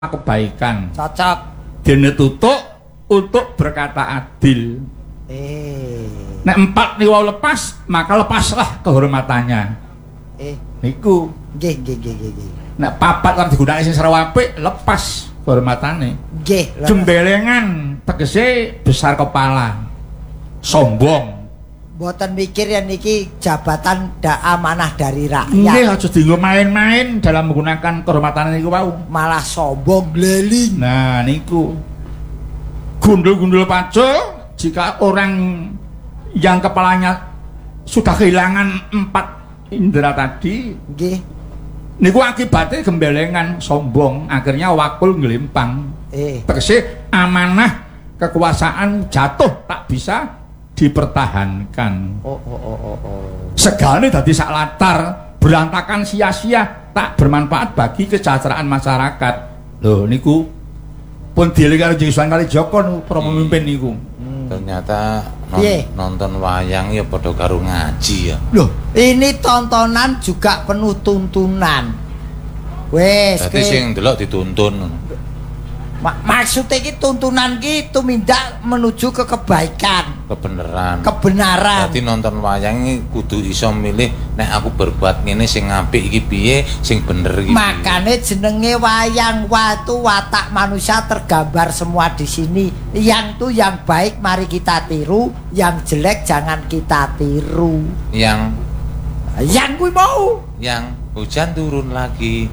kebaikan. Cocok. Dene tutuk untuk berkata adil. Nek 4 niku lepas, maka lepaslah kehormatannya. Niku. Nggih. Nek 4 kan digunakake sing seru apik, lepas kehormatane. Nggih. Jembelengan tegese besar kepala. Sombong. Mboten mikir yen niki jabatan amanah dari rakyat. Nggih, aja dienggo main-main dalam menggunakan kehormatan niku wau. Malah sombong gleling. Nah, niku. Gundul-gundul pacul jika orang yang kepalanya sudah kehilangan 4 indera tadi, nggih. Niku akibatnya gembelengan, sombong, akhirnya wakul nglimpang. Tegese amanah kekuasaan jatuh tak bisa dipertahankan. Segane dadi sak latar berantakan sia-sia tak bermanfaat bagi kesejahteraan masyarakat. Lho niku pun dieling karo Jisuan kali Joko para pemimpin niku. Ternyata nonton wayang ya padha karo ngaji ya. Loh, ini tontonan juga penuh tuntunan. Wes, dadi sing ndelok dituntun. Maksudnya iki tuntunan ki tumindak menuju ke kebaikan, kebenaran. Dadi nonton wayang iki kudu iso milih nek aku berbuat ngene sing apik iki piye, sing bener iki. Makane jenenge wayang, watu watak manusia tergambar semua di sini. Yang baik mari kita tiru, yang jelek jangan kita tiru. Yang kuwi mau. Yang hujan turun lagi.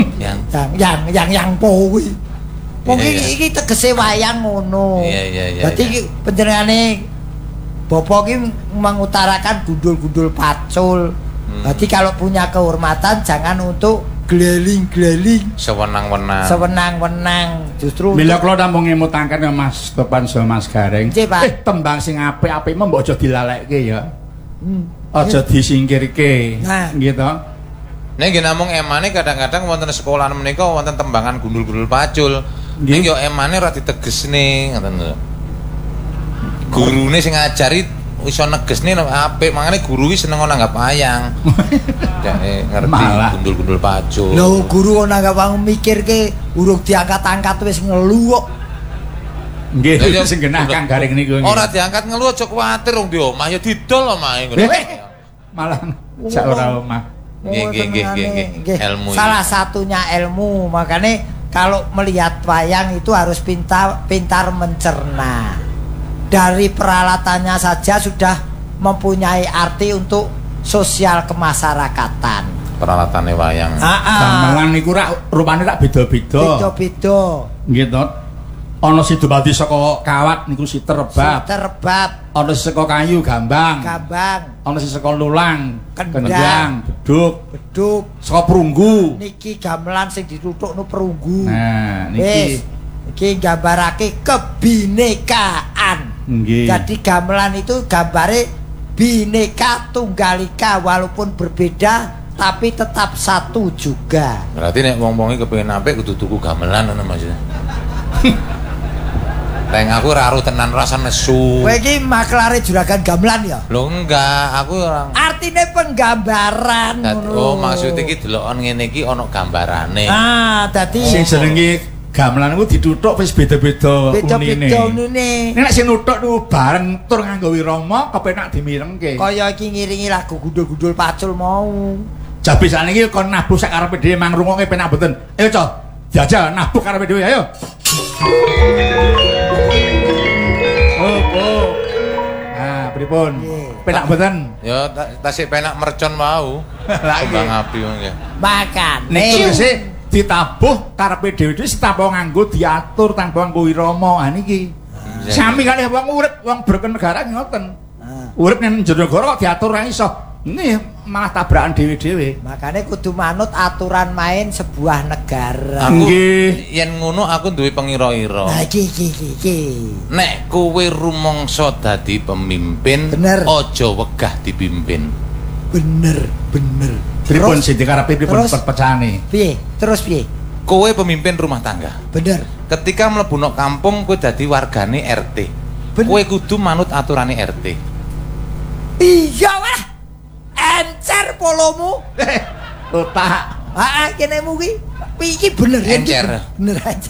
yang kuwi. Mungkin iki tegese wayang ngono. Dadi panjenengane Bapak iki mengutarakan gundul-gundul pacul. Jadi kalau punya kehormatan jangan untuk gleling-gleling, sewenang-wenang. Justru mila kula namung ngemutaken Mas Topan sama Mas Gareng. Tembang sing apik-apik mbok aja dilalekke ya. Aja disingkirke. Gitu. Nek nggih namung emane kadang-kadang wonten sekolahan menika wonten tembangan gundul-gundul pacul. Ning yo emane ora ditegesne ngoten lho. Gurune sing ngajari iso negesne apik, mangane guru iki seneng nanggap wayang. Dek ngerti gundul-gundul pacul. Lho guru nanggap wayang mikirke urung diangkat-angkat wis ngelu kok. Nggih, sing genah Kang Garing niku. Ora diangkat ngelu aja kuwatir wong di omah ya didol omahe ngono. Malah sak ora omah. Nggih. Ilmu. Salah satunya ilmu, makane kalau melihat wayang itu harus pintar mencerna. Dari peralatannya saja sudah mempunyai arti untuk sosial kemasyarakatan. Peralatannya wayang. Gamelan niku rupane rak beda-beda. Beda-beda. Gitu. Ana sing dumadi saka kawat niku siterebab. Ana sing saka kayu gambang. Ana sing saka lulang, kendang, beduk. Saka perunggu. Niki gamelan sing dituthukno perunggu. Nah, niki gambarake kebinekaan. Nggih. Jadi gamelan itu gambare bineka tunggal ika, walaupun berbeda tapi tetap satu juga. Berarti nek wong-wong iki kepengin apik kudu tuku gamelan ngono maksudnya. Leng aku ora aru tenan rasa nesu. Kowe iki maklare juragan gamelan ya? Lho enggak, aku ora. Artine penggambaran ngono. Oh, maksud iki delokon ngene iki ana gambarane. Dadi sing jenenge gamelan ku dituthuk wis beda-beda unine. Nek sing nuthuk niku bareng tur nganggo wirama kepenak dimirengke. Kaya iki ngiringi lagu gundul-gundul pacul mau. Jabisane iki kon nabuh sak karepe dhewe mang rungokke penak mboten. Ayo, Cok. Jajal nabuh karepe dhewe ayo. Pripun? Penak mboten? Ya tasik penak mercon mau. Bang api nggih. Makan. Nek wis ditabuh karepe dhewe tanpa nganggo diatur tanpa nganggo wirama. Ha niki. Sami kalih wong urip, wong berkenegara ngoten. Urip ning jero negara kok diatur ora iso. Nih malah tabrakan dhewe-dhewe. Makane kudu manut aturan main sebuah negara. Nggih, yen ngono aku duwe pengira-ira. Nah iki. Nek kowe rumangsa dadi pemimpin, aja wegah dipimpin. Bener. Pripun sing dikarepe pripun perpecahane? Piye? Terus piye? Kowe pemimpin rumah tangga. Bener. Ketika mlebu nang kampung kowe dadi wargane RT. Kowe kudu manut aturane RT. Iya wah. Encer polomu. Otak. Heeh, kene mu ki iki bener encer. Bener aja.